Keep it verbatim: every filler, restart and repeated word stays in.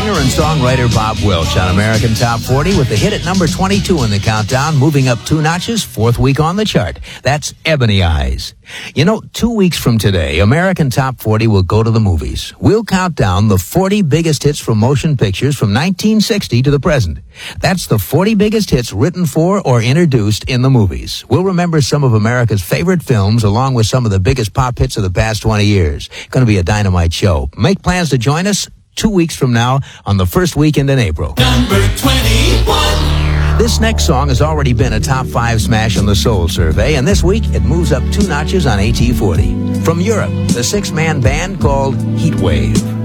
Singer and songwriter Bob Welch on American Top forty with the hit at number twenty-two in the countdown, moving up two notches, fourth week on the chart. That's Ebony Eyes. You know, two weeks from today, American Top forty will go to the movies. We'll count down the forty biggest hits from motion pictures from nineteen sixty to the present. That's the forty biggest hits written for or introduced in the movies. We'll remember some of America's favorite films along with some of the biggest pop hits of the past twenty years. Going to be a dynamite show. Make plans to join us two weeks from now on the first weekend in April. Number twenty-one. This next song has already been a top five smash on the Soul Survey, and this week it moves up two notches on A T forty. From Europe, the six-man band called Heatwave.